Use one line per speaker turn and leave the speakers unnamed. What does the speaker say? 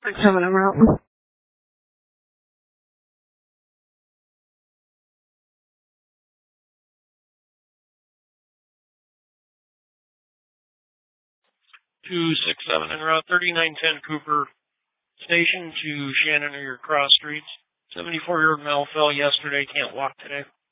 7 en route.
Two 6-7 en route, 3910 Cooper Station to Shannon or your cross streets. 74-year-old male fell yesterday, can't walk today.